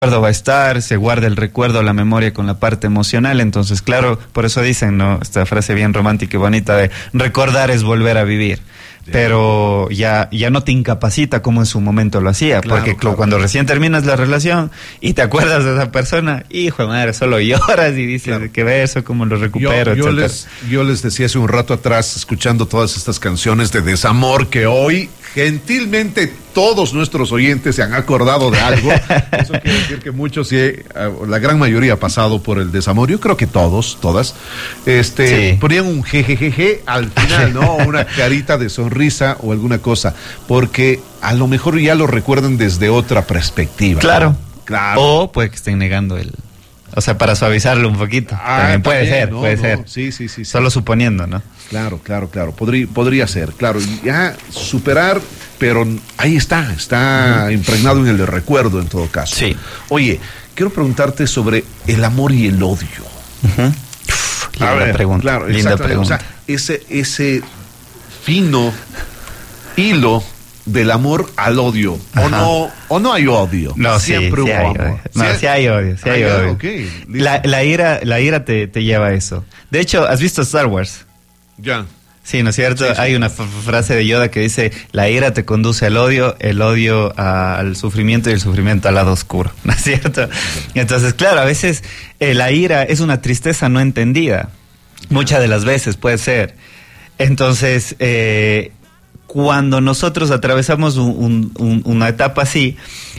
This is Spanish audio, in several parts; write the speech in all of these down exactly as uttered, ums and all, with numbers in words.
va a estar, se guarda el recuerdo, la memoria con la parte emocional. Entonces, claro, por eso dicen, ¿no? Esta frase bien romántica y bonita de recordar es volver a vivir. Pero ya, ya no te incapacita como en su momento lo hacía, claro, porque claro, cuando recién terminas la relación y te acuerdas de esa persona, hijo de madre, solo lloras y dices, claro, qué beso, cómo lo recupero, yo, yo etcétera. les, yo les decía hace un rato atrás, escuchando todas estas canciones de desamor, que hoy gentilmente todos nuestros oyentes se han acordado de algo. Eso quiere decir que muchos, sí, la gran mayoría ha pasado por el desamor. Yo creo que todos, todas, este, sí, ponían un jejejeje al final, ¿no? Una carita de sonrisa o alguna cosa, porque a lo mejor ya lo recuerdan desde otra perspectiva. Claro, ¿no? Claro. O puede que estén negando el... O sea, para suavizarlo un poquito. Ah, también puede también, ser, no, puede no. ser. Sí, sí, sí. Solo sí. suponiendo, ¿no? Claro, claro, claro. Podría, podría ser, claro. Ya superar, pero ahí está, está uh-huh. impregnado en el recuerdo en todo caso. Sí. Oye, quiero preguntarte sobre el amor y el odio. Uh-huh. Uf, linda ver, pregunta. Claro, linda pregunta. O sea, ese, ese fino hilo del amor al odio. O no, o no hay odio. No, siempre sí, hubo sí amor. Hay, no, sí, sí hay odio, sí hay, hay odio. Okay, la, la ira, la ira te, te lleva a eso. De hecho, ¿has visto Star Wars? Ya. Sí, ¿no es cierto? Sí, sí. Hay una f- frase de Yoda que dice, la ira te conduce al odio, el odio a, al sufrimiento y el sufrimiento al lado oscuro, ¿no es cierto? Entonces, claro, a veces eh, la ira es una tristeza no entendida. Muchas de las veces puede ser. Entonces, eh, cuando nosotros atravesamos un, un, una etapa así,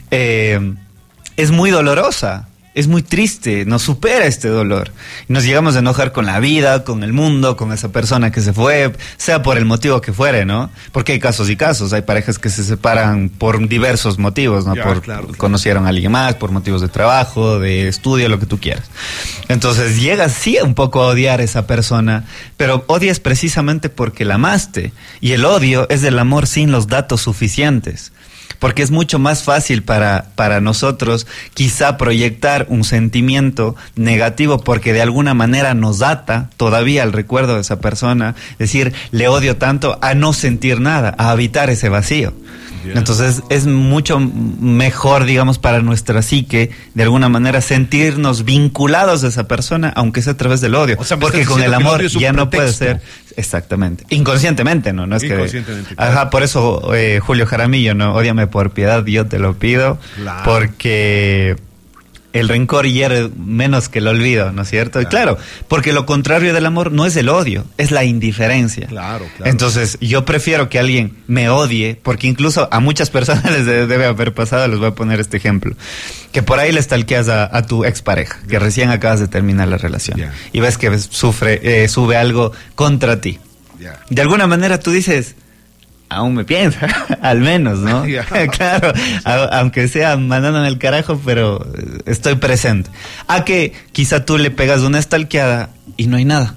eh, es muy dolorosa, es muy triste, nos supera este dolor. Nos llegamos a enojar con la vida, con el mundo, con esa persona que se fue, sea por el motivo que fuere, ¿no? Porque hay casos y casos, hay parejas que se separan por diversos motivos, ¿no? Ya, por claro, claro. Conocieron a alguien más, por motivos de trabajo, de estudio, lo que tú quieras. Entonces llegas sí un poco a odiar a esa persona, pero odias precisamente porque la amaste. Y el odio es del amor sin los datos suficientes. Porque es mucho más fácil para, para nosotros quizá proyectar un sentimiento negativo porque de alguna manera nos ata todavía el recuerdo de esa persona, decir, le odio tanto, a no sentir nada, a habitar ese vacío. Yeah. Entonces es mucho mejor, digamos, para nuestra psique, de alguna manera, sentirnos vinculados a esa persona, aunque sea a través del odio. O sea, porque con el amor el ya no puede ser... Exactamente. Inconscientemente, ¿no? No es Inconscientemente, que... claro. Ajá, por eso eh, Julio Jaramillo, ¿no? Ódiame por piedad, yo te lo pido. Claro. Porque... el rencor hiere menos que el olvido, ¿no es cierto? Claro. Y claro, porque lo contrario del amor no es el odio, es la indiferencia. Claro, claro. Entonces, yo prefiero que alguien me odie, porque incluso a muchas personas les debe haber pasado, les voy a poner este ejemplo, que por ahí le stalkeas a, a tu expareja, que yeah. recién acabas de terminar la relación, yeah. y ves que sufre, eh, sube algo contra ti. Yeah. De alguna manera tú dices... aún me piensa, al menos, ¿no? Yeah. Claro, a, aunque sea mandándome el carajo, pero estoy presente. A que quizá tú le pegas una stalkeada y no hay nada.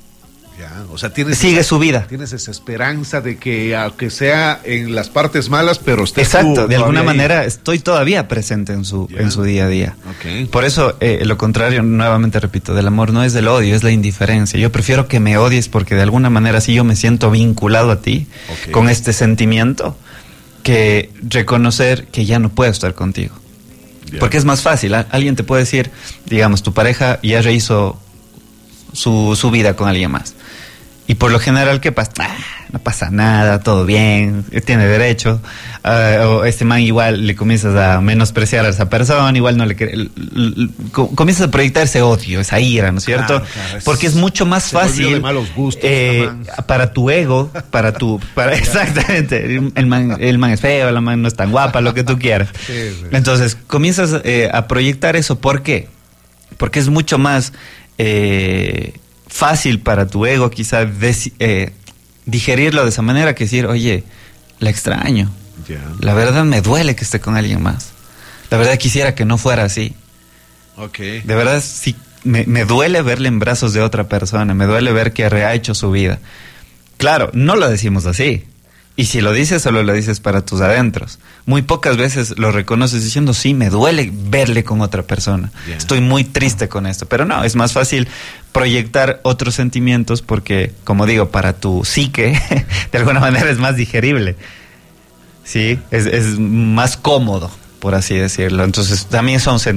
Ya, o sea, tienes sigue esa, su vida. Tienes esa esperanza de que, aunque sea en las partes malas, pero estés exacto, tú de alguna ahí. manera estoy todavía presente en su, yeah. en su día a día. Okay. Por eso, eh, lo contrario, nuevamente repito, del amor no es del odio, es la indiferencia. Yo prefiero que me odies porque de alguna manera sí yo me siento vinculado a ti, okay. con este sentimiento, que reconocer que ya no puedo estar contigo. Yeah. Porque es más fácil, ¿eh? Alguien te puede decir, digamos, tu pareja ya rehizo su, su vida con alguien más. Y por lo general, ¿qué pasa? Ah, no pasa nada, todo bien, tiene derecho. Uh, o este man igual le comienzas a menospreciar a esa persona, igual no le quiere... Comienzas a proyectar ese odio, esa ira, ¿no es cierto? Claro, claro, es, porque es mucho más fácil de malos gustos, eh, para tu ego, para tu... Para, exactamente, el man, el man es feo, la man no es tan guapa, lo que tú quieras. Sí, sí. Entonces, comienzas eh, a proyectar eso. ¿Por qué? Porque es mucho más... Eh, fácil para tu ego quizá des, eh, digerirlo de esa manera que decir, oye, la extraño, yeah. la verdad me duele que esté con alguien más, la verdad quisiera que no fuera así, okay. de verdad sí, me, me duele verle en brazos de otra persona, me duele ver que ha hecho su vida. Claro, no lo decimos así. Y si lo dices, solo lo dices para tus adentros. Muy pocas veces lo reconoces diciendo, sí, me duele verle con otra persona. Yeah. Estoy muy triste con esto. Pero no, es más fácil proyectar otros sentimientos porque, como digo, para tu psique, de alguna manera es más digerible. Sí, es, es más cómodo. por así decirlo. Entonces también son